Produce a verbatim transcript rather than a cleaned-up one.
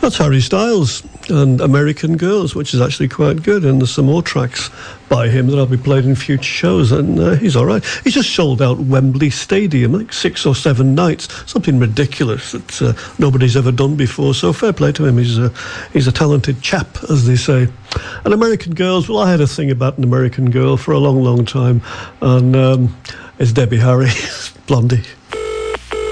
That's Harry Styles and American Girls, which is actually quite good, and there's some more tracks by him that'll be played in future shows, and uh, he's all right. He's just sold out Wembley Stadium, like six or seven nights, something ridiculous that uh, nobody's ever done before, so fair play to him. He's a, he's a talented chap, as they say. And American Girls, well, I had a thing about an American Girl for a long, long time, and um, it's Debbie Harry, Blondie.